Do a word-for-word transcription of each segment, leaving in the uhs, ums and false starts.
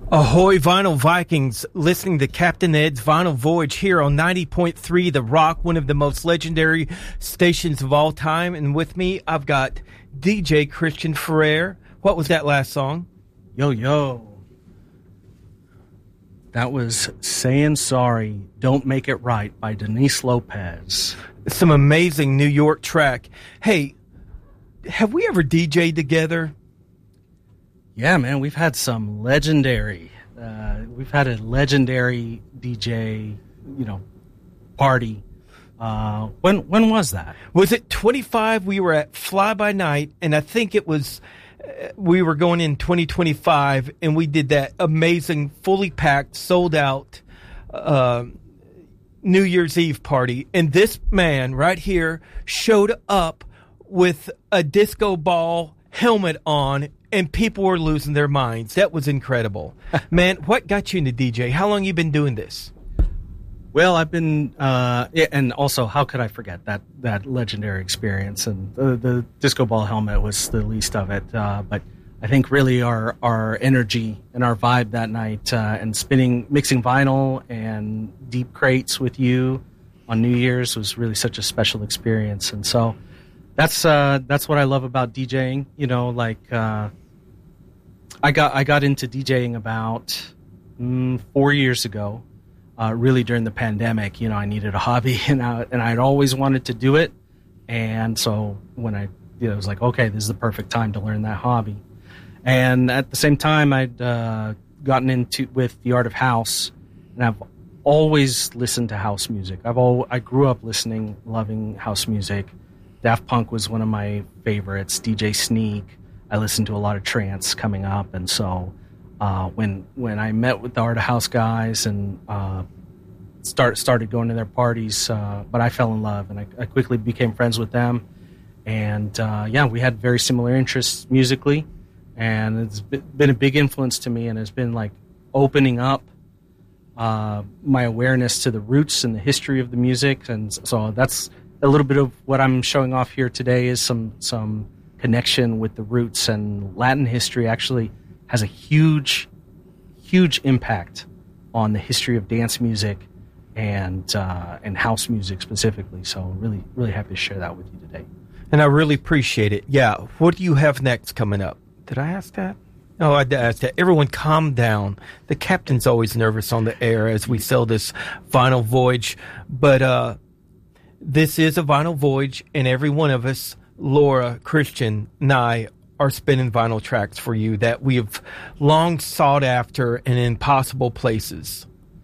Ahoy, Vinyl Vikings, listening to Captain Ed's Vinyl Voyage here on ninety point three The Rock, one of the most legendary stations of all time. And with me, I've got D J Christian Ferrer. What was that last song? Yo, yo. That was Saying Sorry, Don't Make It Right by Denise Lopez. Some amazing New York track. Hey, have we ever D J'd together? Yeah, man, we've had some legendary, uh, we've had a legendary D J, you know, party. Uh, when when was that? Was it twenty-five? We were at Fly By Night, and I think it was, uh, we were going in twenty twenty-five, and we did that amazing, fully packed, sold out uh, New Year's Eve party. And this man right here showed up with a disco ball helmet on, and people were losing their minds. That was incredible. Man, what got you into D J? How long you been doing this? Well, I've been, uh, and also, how could I forget that that legendary experience? And the, the disco ball helmet was the least of it. Uh, but I think really our our energy and our vibe that night, uh, and spinning, mixing vinyl and deep crates with you on New Year's was really such a special experience. And so that's uh, that's what I love about DJing. You know, like uh, I got I got into DJing about mm, four years ago. Uh, really during the pandemic, you know, I needed a hobby, and I, and I'd always wanted to do it. And so when I, you know, I was like, okay, this is the perfect time to learn that hobby. And at the same time, I'd uh, gotten into with the art of house, and I've always listened to house music. I've all I grew up listening, loving house music. Daft Punk was one of my favorites. D J Sneak. I listened to a lot of trance coming up, and so. Uh, when when I met with the Art of House guys and uh, start started going to their parties, uh, but I fell in love, and I, I quickly became friends with them. And uh, yeah, we had very similar interests musically, and it's been a big influence to me, and it's been like opening up uh, my awareness to the roots and the history of the music. And so that's a little bit of what I'm showing off here today is some some connection with the roots and Latin history. Actually has a huge, huge impact on the history of dance music and uh, and house music specifically. So really, really happy to share that with you today. And I really appreciate it. Yeah. What do you have next coming up? Did I ask that? Oh, I did ask that. Everyone calm down. The captain's always nervous on the air as we sell this vinyl voyage. But uh, this is a vinyl voyage, and every one of us, Laura, Christian, and I, are spinning vinyl tracks for you that we have long sought after in impossible places.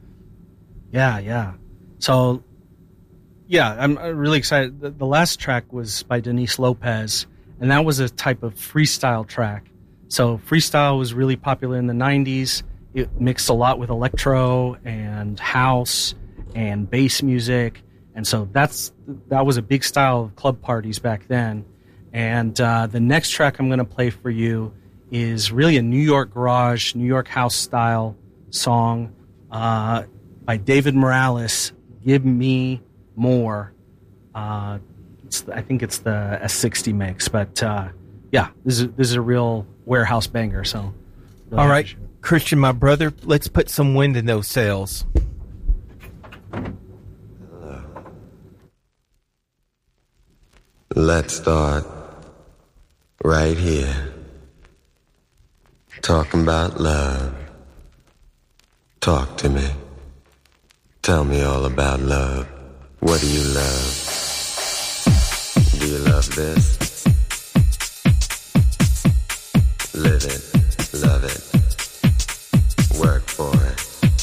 Yeah, yeah. So, yeah, I'm really excited. The, the last track was by Denise Lopez, and that was a type of freestyle track. So freestyle was really popular in the nineties. It mixed a lot with electro and house and bass music. And so that's that was a big style of club parties back then. And uh, the next track I'm going to play for you is really a New York garage, New York house style song uh, by David Morales, Give Me More. Uh, it's, I think it's the S sixty mix, but uh, yeah, this is, this is a real warehouse banger. So, really all right, Christian, my brother, let's put some wind in those sails. Let's start right here, talking about love. Talk to me. Tell me all about love. What do you love? Do you love this? Live it.